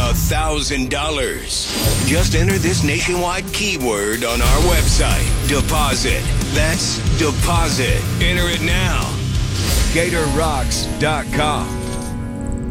$1,000. Just enter this nationwide keyword on our website. Deposit. That's deposit. Enter it now. GatorRocks.com.